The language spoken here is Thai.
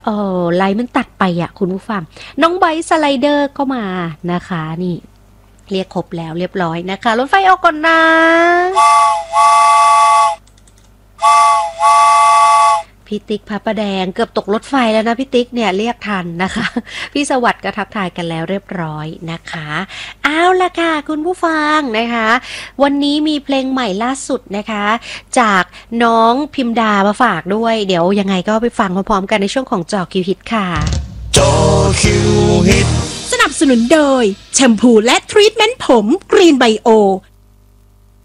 ไลน์มันตัดไปอ่ะคุณผู้ฟังน้องไบค์สไลเดอร์ก็มานะคะนี่เรียกครบแล้วเรียบร้อยนะคะรถไฟออกก่อนนะพี่ติ๊กพระประแดงเกือบตกรถไฟแล้วนะพี่ติ๊กเนี่ยเรียกทันนะคะพี่สวัสดิ์ก็ทักทายกันแล้วเรียบร้อยนะคะเอาล่ะค่ะคุณผู้ฟังนะคะวันนี้มีเพลงใหม่ล่าสุดนะคะจากน้องพิมดามาฝากด้วยเดี๋ยวยังไงก็ไปฟังพร้อมๆกันในช่วงของจอคิวฮิตค่ะจอคิวฮิตสนับสนุนโดยแชมพูและทรีทเมนต์ผมกรีนไบโอ